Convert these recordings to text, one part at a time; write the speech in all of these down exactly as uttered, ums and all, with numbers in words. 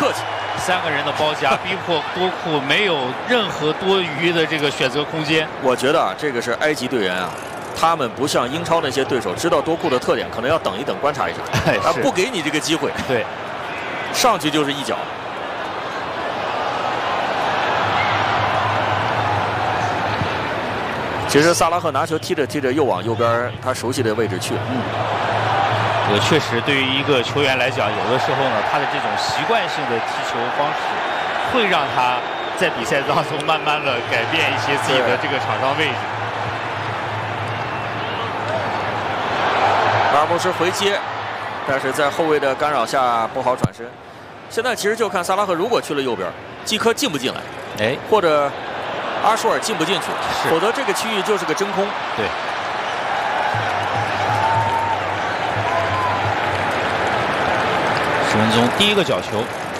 客气。 三个人的包夹，逼迫多库没有任何多余的这个选择空间。 我觉得啊，这个是埃及队员啊，他们不像英超那些对手，知道多库的特点，可能要等一等，观察一下，他不给你这个机会。 对， 上去就是一脚。其实萨拉赫拿球踢着踢着又往右边他熟悉的位置去了。 嗯，这个确实对于一个球员来讲，有的时候呢，他的这种习惯性的踢球方式，会让他在比赛当中慢慢的改变一些自己的这个场上位置。 阿尔莫什回接，但是在后卫的干扰下不好转身。现在其实就看萨拉赫如果去了右边，季科进不进来， 哎， 或者阿舒尔进不进去，否则这个区域就是个真空。 对。十分钟第一个角球，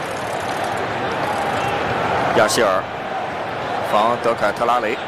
亚希尔防德凯特拉雷。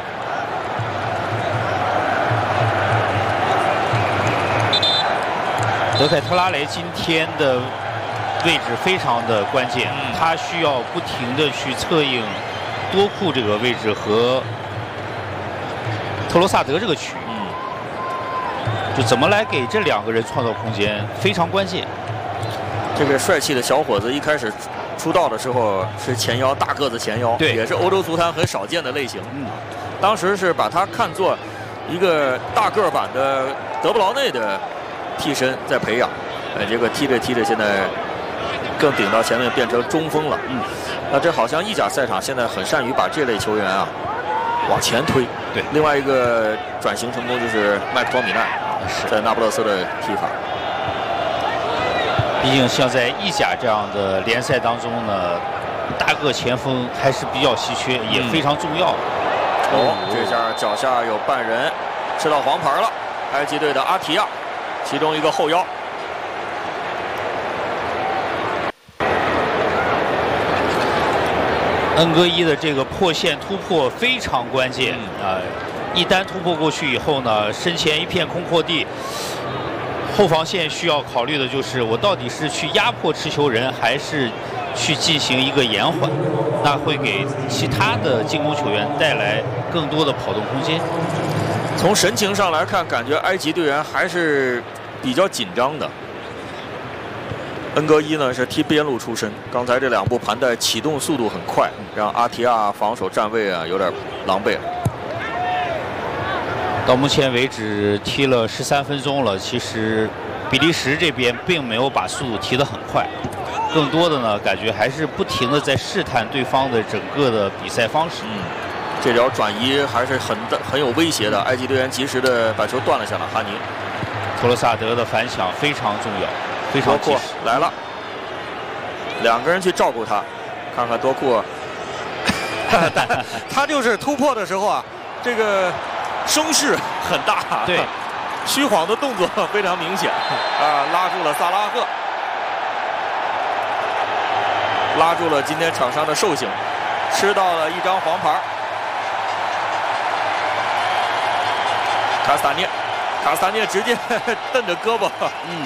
德凯特拉雷今天的位置非常的关键，嗯、他需要不停的去策应多库这个位置和特罗萨德这个区域，嗯、就怎么来给这两个人创造空间，非常关键。 这个帅气的小伙子一开始出道的时候是前腰，大个子前腰， 对， 也是欧洲足坛很少见的类型。嗯，当时是把他看作一个大个版的德布劳内的替身在培养，呃，结果踢着踢着现在更顶到前面变成中锋了。嗯，那这好像意甲赛场现在很善于把这类球员啊往前推。 对， 另外一个转型成功就是麦克托米奈在那不勒斯的踢法。 毕竟像在意甲这样的联赛当中呢，大个前锋还是比较稀缺，也非常重要。 嗯、哦，这下脚下有半人吃到黄牌了，埃及队的阿提亚，其中一个后腰。 恩戈伊的这个破线突破非常关键啊、嗯呃！一旦突破过去以后呢，身前一片空阔地。后防线需要考虑的就是，我到底是去压迫持球人，还是去进行一个延缓？那会给其他的进攻球员带来更多的跑动空间。 从神情上来看，感觉埃及队员还是比较紧张的。恩戈伊呢是踢边路出身，刚才这两步盘带启动速度很快，让阿提亚防守站位啊有点狼狈了。 到目前为止踢了十三分钟了，其实比利时这边并没有把速度提得很快，更多的呢感觉还是不停的在试探对方的整个的比赛方式。 嗯，这条转移还是很很有威胁的，埃及队员及时的把球断了下来。哈尼， 托罗萨德的反抢非常重要，非常及时。 来了，两个人去照顾他，看看多库，他就是突破的时候啊，这个。声势很大， 对， 虚晃的动作非常明显啊，拉住了萨拉赫，拉住了今天场上的寿星，吃到了一张黄牌。卡斯塔涅，卡斯塔涅直接蹬着胳膊，嗯。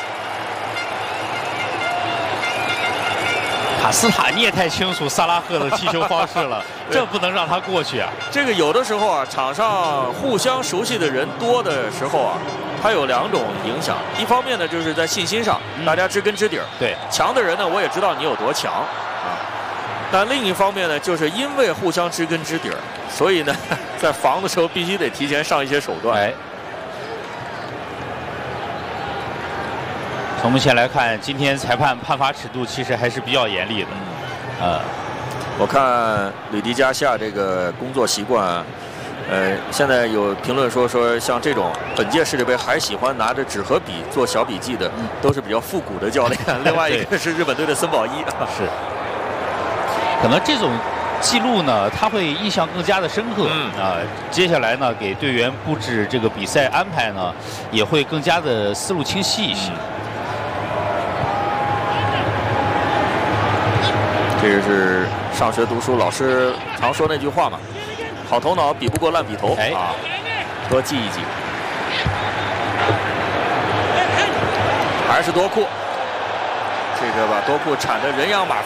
卡斯塔涅太清楚萨拉赫的踢球方式了，这不能让他过去啊！ 这个有的时候啊，场上互相熟悉的人多的时候啊，它有两种影响。一方面呢，就是在信心上，大家知根知底儿。 对， 强的人呢，我也知道你有多强啊。但另一方面呢，就是因为互相知根知底儿，所以呢，在防的时候必须得提前上一些手段。 哎。从目前来看，今天裁判判罚尺度其实还是比较严厉的。呃， 我看吕迪加夏这个工作习惯，呃，现在有评论说说像这种本届世界杯还喜欢拿着纸和笔做小笔记的，都是比较复古的教练。另外一个是日本队的森保一， 是，可能这种记录呢，他会印象更加的深刻。嗯啊，接下来呢，给队员布置这个比赛安排呢，也会更加的思路清晰一些。嗯， 这个是上学读书老师常说那句话嘛，好头脑比不过烂笔头、哎、啊，多记一记。还是多库，这个把多库铲得人仰马